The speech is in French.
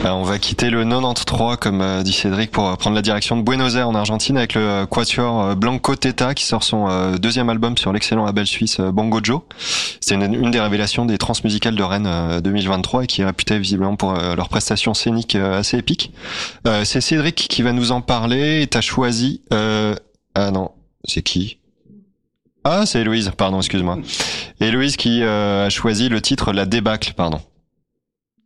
On va quitter le 93, comme dit Cédric, pour prendre la direction de Buenos Aires en Argentine avec le quatuor Blanco Teta qui sort son deuxième album sur l'excellent label suisse Bongo Joe. C'est une des révélations des transmusicales de Rennes 2023 et qui est réputée visiblement pour leurs prestations scéniques assez épiques. C'est Cédric qui va nous en parler et t'as choisi... Ah non, c'est qui ? Ah, c'est Héloïse, pardon, excuse-moi. Héloïse qui a choisi le titre La Débâcle, pardon.